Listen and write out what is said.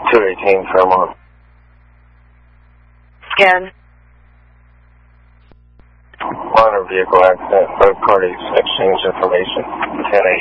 218 Fairmont. Again. Minor vehicle accident. Both parties exchange information. 10-8.